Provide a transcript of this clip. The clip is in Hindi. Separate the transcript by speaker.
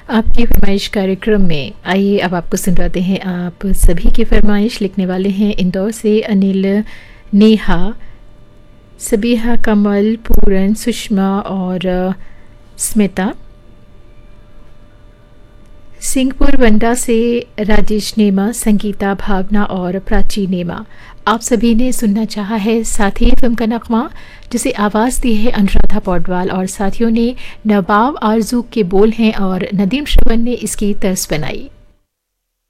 Speaker 1: आपकी फरमाइश कार्यक्रम में आइए अब आपको सुनवाते हैं। आप सभी की फरमाइश लिखने वाले हैं इंदौर से अनिल, नेहा, सबीहा, कमल, पूरन, सुषमा और स्मिता। सिंहपुर वंडा से राजेश नेमा, संगीता, भावना और प्राची नेमा। आप सभी ने सुनना चाहा है साथ ही फिल्म का नगमा जिसे आवाज़ दी है अनुराधा पौडवाल और साथियों ने नवाब आरजू के बोल हैं और नदीम श्रवण ने इसकी तर्ज बनाई।